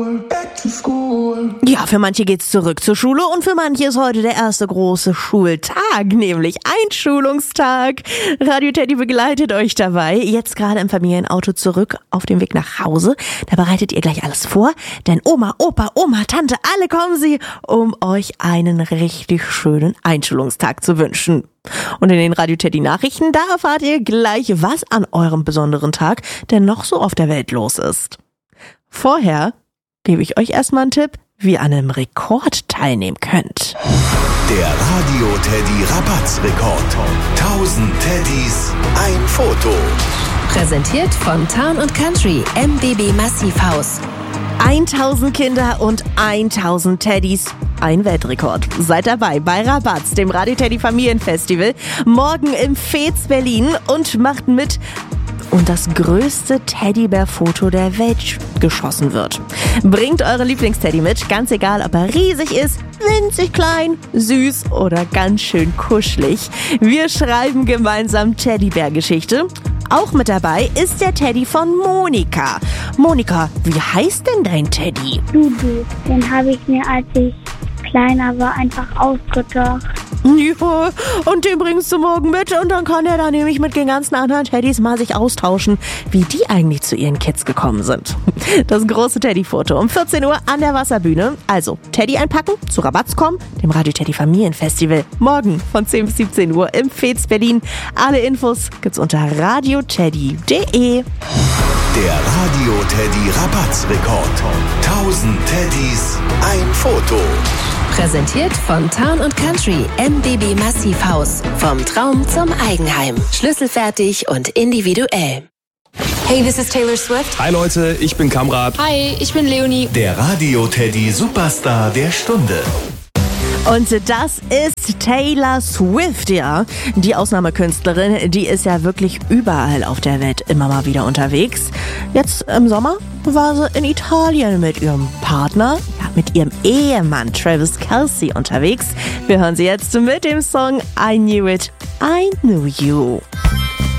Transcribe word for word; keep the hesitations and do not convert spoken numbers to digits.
Ja, für manche geht's zurück zur Schule und für manche ist heute der erste große Schultag, nämlich Einschulungstag. Radio Teddy begleitet euch dabei, jetzt gerade im Familienauto zurück auf dem Weg nach Hause. Da bereitet ihr gleich alles vor, denn Oma, Opa, Oma, Tante, alle kommen sie, um euch einen richtig schönen Einschulungstag zu wünschen. Und in den Radio Teddy Nachrichten, da erfahrt ihr gleich, was an eurem besonderen Tag denn noch so auf der Welt los ist. Vorher gebe ich euch erstmal einen Tipp, wie ihr an einem Rekord teilnehmen könnt. Der Radio Teddy Rabattrekord. tausend Teddys, ein Foto. Präsentiert von Town und Country, M B B Massivhaus. tausend Kinder und tausend Teddys. Ein Weltrekord. Seid dabei bei Rabatz, dem Radio Teddy Familienfestival. Morgen im Veets Berlin und macht mit, und das größte Teddybär-Foto der Welt geschossen wird. Bringt eure Lieblingsteddy mit, ganz egal, ob er riesig ist, winzig klein, süß oder ganz schön kuschelig. Wir schreiben gemeinsam Teddybär-Geschichte. Auch mit dabei ist der Teddy von Monika. Monika, wie heißt denn dein Teddy? Dudu. Den habe ich mir, als ich kleiner war, einfach ausgedacht. Ja, und den bringst du morgen mit und dann kann er da nämlich mit den ganzen anderen Teddys mal sich austauschen, wie die eigentlich zu ihren Kids gekommen sind. Das große Teddy-Foto um vierzehn Uhr an der Wasserbühne. Also Teddy einpacken, zu Rabatz kommen, dem Radio Teddy Familienfestival. Morgen von zehn bis siebzehn Uhr im Veets Berlin. Alle Infos gibt's unter radioteddy punkt de. Der Radio Teddy Rabattrekord. tausend Teddys, ein Foto. Präsentiert von Town und Country, M B B Massivhaus. Vom Traum zum Eigenheim. Schlüsselfertig und individuell. Hey, this is Taylor Swift. Hi Leute, ich bin Kamrat. Hi, ich bin Leonie. Der Radio Teddy Superstar der Stunde. Und das ist Taylor Swift, ja. Die Ausnahmekünstlerin, die ist ja wirklich überall auf der Welt immer mal wieder unterwegs. Jetzt im Sommer war sie in Italien mit ihrem Partner, ja, mit ihrem Ehemann Travis Kelce unterwegs. Wir hören sie jetzt mit dem Song I Knew It, I Knew You.